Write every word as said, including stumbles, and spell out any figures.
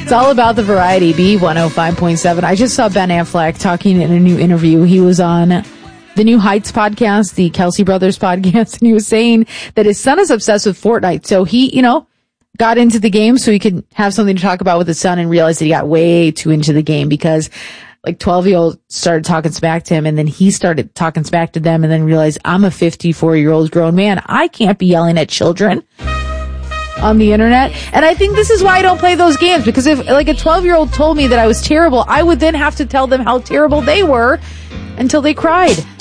It's all about the variety. B one oh five point seven. I just saw Ben Affleck talking in a new interview. He was on the New Heights podcast, the Kelsey Brothers podcast, and he was saying that his son is obsessed with Fortnite. So he, you know, got into the game so he could have something to talk about with his son, and realized that he got way too into the game because like twelve year old started talking smack to him, and then he started talking smack to them, and then realized, I'm a fifty-four year old grown man. I can't be yelling at children on the internet. And I think this is why I don't play those games, because if like a twelve year old told me that I was terrible, I would then have to tell them how terrible they were until they cried.